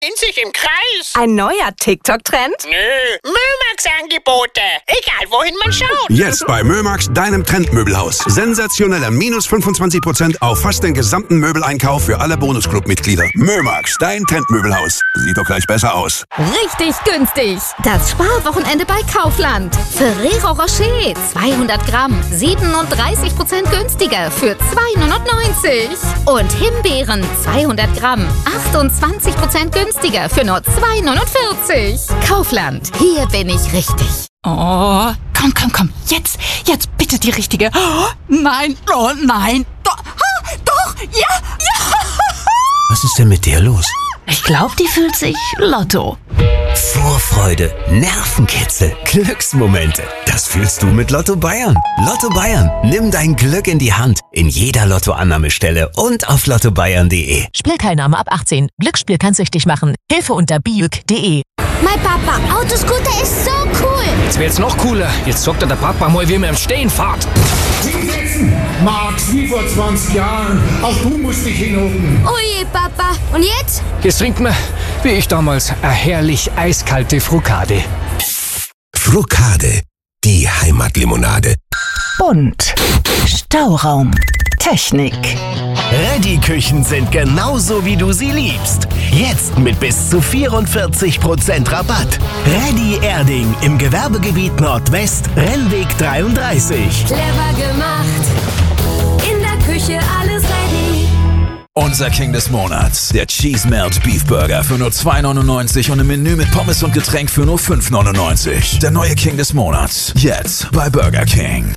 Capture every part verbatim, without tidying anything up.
In sich im Kreis. Ein neuer TikTok-Trend? Nö, Mömax-Angebote. Egal, wohin man schaut. Jetzt bei Mömax, deinem Trendmöbelhaus. Sensationelle minus fünfundzwanzig Prozent auf fast den gesamten Möbeleinkauf für alle Bonusclub-Mitglieder. Mömax, dein Trendmöbelhaus. Sieht doch gleich besser aus. Richtig günstig. Das Sparwochenende bei Kaufland. Ferrero Rocher, zweihundert Gramm, siebenunddreißig Prozent günstiger für zwei neunundneunzig. Und Himbeeren, zweihundert Gramm, achtundzwanzig Prozent günstiger für nur zwei neunundvierzig. Kaufland, hier bin ich richtig. Oh, komm, komm, komm. Jetzt, jetzt bitte die richtige. Oh, nein, oh nein. Doch, ah, doch, ja, ja. Was ist denn mit der los? Ich glaube, die fühlt sich Lotto. Vorfreude, Nervenkitzel, Glücksmomente. Das fühlst du mit Lotto Bayern. Lotto Bayern, nimm dein Glück in die Hand. In jeder Lottoannahmestelle und auf lotto bayern punkt de. Spielteilnahme ab achtzehn. Glücksspiel kann süchtig machen. Hilfe unter biuk punkt de. Mein Papa, Autoscooter ist so cool. Jetzt wird's noch cooler. Jetzt zockt der Papa mal, wie man im Stehen fährt. Max, wie vor zwanzig Jahren. Auch du musst dich hinhocken. Oje, Papa. Und jetzt? Jetzt trinkt man, wie ich damals, eine herrlich eiskalte Frukade. Frukade, die Heimatlimonade. Bunt. Stauraum. Technik. Reddy-Küchen sind genauso, wie du sie liebst. Jetzt mit bis zu vierundvierzig Prozent Rabatt. Reddy Erding im Gewerbegebiet Nordwest, Rennweg dreiunddreißig. Clever gemacht. In der Küche alles ready. Unser King des Monats, der Cheese Melt Beef Burger für nur zwei neunundneunzig und ein Menü mit Pommes und Getränk für nur fünf neunundneunzig. Der neue King des Monats, jetzt bei Burger King.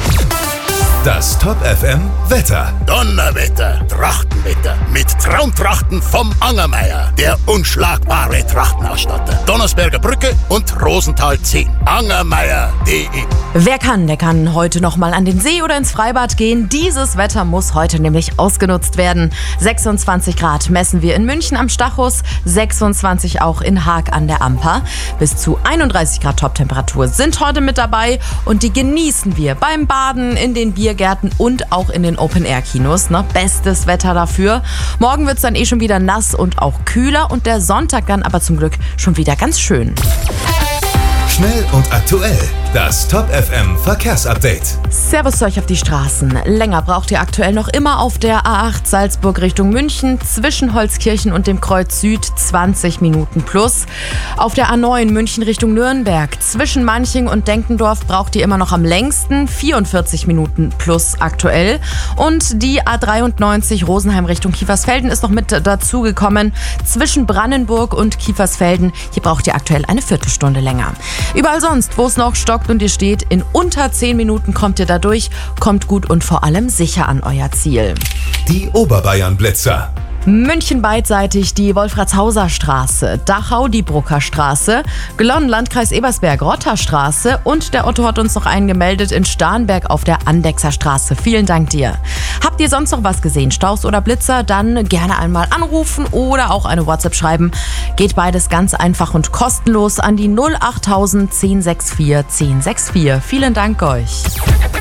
Das Top F M Wetter. Donnerwetter, Trachtenwetter mit Traumtrachten vom Angermeier, der unschlagbare Trachtenausstatter. Donnersberger Brücke und Rosenthal zehn. angermeier punkt de. Wer kann, der kann heute noch mal an den See oder ins Freibad gehen. Dieses Wetter muss heute nämlich ausgenutzt werden. sechsundzwanzig Grad messen wir in München am Stachus, sechsundzwanzig auch in Haag an der Amper. Bis zu einunddreißig Grad Toptemperatur sind heute mit dabei und die genießen wir beim Baden, in den Biergärten und auch in den Open-Air-Kinos. Ne? Bestes Wetter dafür. Morgen wird es dann eh schon wieder nass und auch kühler und der Sonntag dann aber zum Glück schon wieder ganz schön. Schnell und aktuell. Das Top F M Verkehrsupdate. Servus zu euch auf die Straßen. Länger braucht ihr aktuell noch immer auf der A acht Salzburg Richtung München zwischen Holzkirchen und dem Kreuz Süd zwanzig Minuten plus. Auf der A neun München Richtung Nürnberg zwischen Manching und Denkendorf braucht ihr immer noch am längsten vierundvierzig Minuten plus aktuell. Und die A dreiundneunzig Rosenheim Richtung Kiefersfelden ist noch mit dazugekommen. Zwischen Brandenburg und Kiefersfelden, hier braucht ihr aktuell eine Viertelstunde länger. Überall sonst, wo es noch stockt und ihr steht, in unter zehn Minuten kommt ihr da durch, kommt gut und vor allem sicher an euer Ziel. Die Oberbayern-Blitzer. München beidseitig die Wolfratshauser Straße, Dachau die Brucker Straße, Glonn Landkreis Ebersberg Rotter Straße und der Otto hat uns noch einen gemeldet in Starnberg auf der Andechser Straße. Vielen Dank dir. Habt ihr sonst noch was gesehen, Staus oder Blitzer, dann gerne einmal anrufen oder auch eine WhatsApp schreiben. Geht beides ganz einfach und kostenlos an die null achttausend zehn sechs vier zehn sechs vier. Vielen Dank euch.